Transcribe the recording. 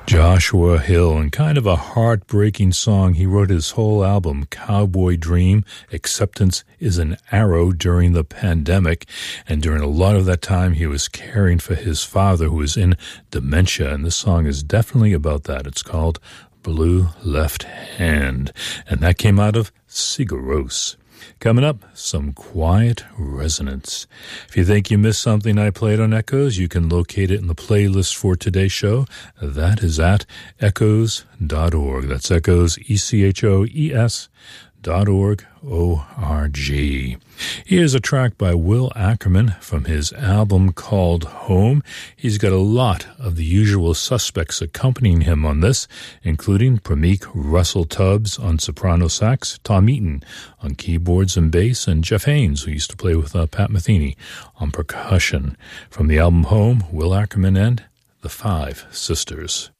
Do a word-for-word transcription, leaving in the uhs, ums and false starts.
Joshua Hill, and kind of a heartbreaking song. He wrote his whole album, Cowboy Dream, Acceptance is an Arrow, during the pandemic. And during a lot of that time, he was caring for his father, who was in dementia. And this song is definitely about that. It's called Blue Left Hand. And that came out of Sigur Rós. Coming up, some quiet resonance. If you think you missed something I played on Echoes, you can locate it in the playlist for today's show. That is at echoes dot org. That's Echoes, E C H O E S dot org, O R G. Here's a track by Will Ackerman from his album called Home. He's got a lot of the usual suspects accompanying him on this, including Prameek Russell Tubbs on soprano sax, Tom Eaton on keyboards and bass, and Jeff Haynes, who used to play with uh, Pat Metheny, on percussion. From the album Home, Will Ackerman and the Five Sisters.